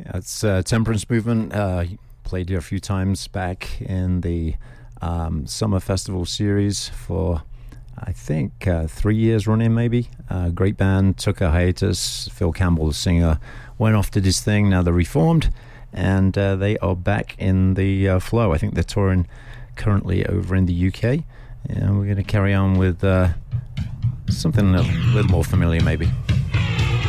It's Temperance Movement. Played here a few times back in the Summer Festival series for, I think, 3 years running maybe. Great band, took a hiatus. Phil Campbell, the singer, went off, did his thing. Now they're reformed, and they are back in the flow. I think they're touring currently over in the UK. And we're going to carry on with something a little more familiar maybe.